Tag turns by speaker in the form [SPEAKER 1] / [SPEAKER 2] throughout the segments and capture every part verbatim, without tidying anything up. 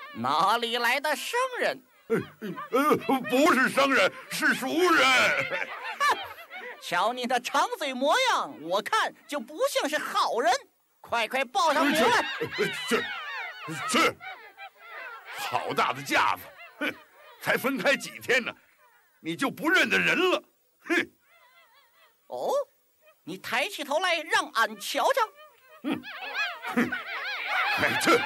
[SPEAKER 1] 哪里来的生人？
[SPEAKER 2] 呃呃，不是生人，是熟人。
[SPEAKER 1] 瞧你那长嘴模样，我看就不像是好人。快快报上名来！
[SPEAKER 2] 去去，好大的架子！哼，才分开几天呢，你就不认得人了？哼！
[SPEAKER 1] 哦，你抬起头来，让俺瞧瞧。
[SPEAKER 2] 哼哼，快去！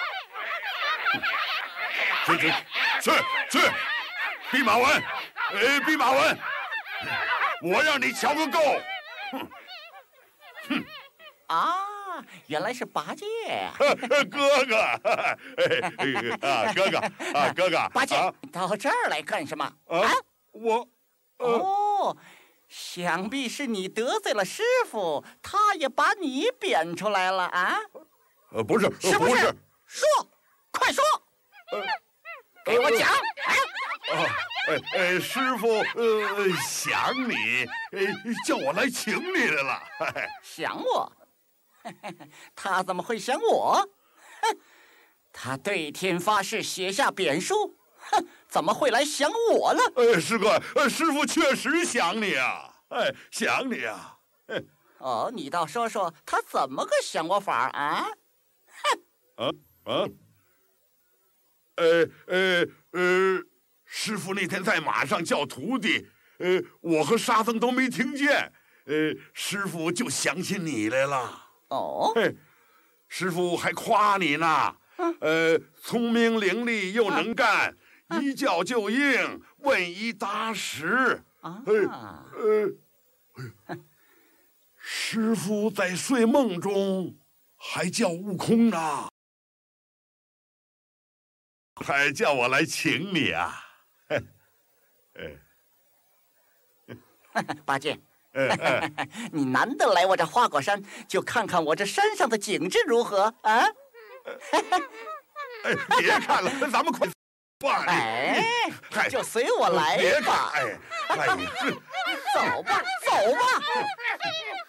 [SPEAKER 2] 去去去去！弼马温，哎，弼马温，我让你瞧个够！哼哼！
[SPEAKER 1] 啊，原来是八戒。
[SPEAKER 2] 哥哥，啊，哥哥啊，哥哥，
[SPEAKER 1] 八戒，
[SPEAKER 2] 啊、
[SPEAKER 1] 你到这儿来干什么？
[SPEAKER 2] 啊，啊我，
[SPEAKER 1] 呃、哦，想必是你得罪了师傅，他也把你贬出来了啊？
[SPEAKER 2] 呃，不是，
[SPEAKER 1] 是不是？
[SPEAKER 2] 不是
[SPEAKER 1] 说，快说，
[SPEAKER 2] 呃、
[SPEAKER 1] 给我讲。哎、
[SPEAKER 2] 呃，啊，哎哎，师傅，呃，想你，呃，叫我来请你来了。
[SPEAKER 1] 想我？他怎么会想我？哼，他对天发誓写下贬书，哼，怎么会来想我呢？
[SPEAKER 2] 哎，师哥，呃，师傅确实想你啊，哎，想你啊。哎、
[SPEAKER 1] 哦，你倒说说，他怎么个想我法啊？
[SPEAKER 2] 哼，啊啊，呃呃呃，师傅那天在马上叫徒弟，呃，我和沙僧都没听见，呃，师傅就想起你来了。
[SPEAKER 1] 哦，
[SPEAKER 2] 嘿，师傅还夸你呢，呃，聪明伶俐又能干，啊、一叫就应，问一答十。
[SPEAKER 1] 啊，
[SPEAKER 2] 呃呃，师傅在睡梦中还叫悟空呢，还叫我来请你啊。
[SPEAKER 1] 八戒。你难得来我这花果山，就看看我这山上的景致如何啊？
[SPEAKER 2] 哎，别看了，咱们快吧！
[SPEAKER 1] 哎，就随我来吧！
[SPEAKER 2] 别看，哎，哎，
[SPEAKER 1] 走吧，走吧。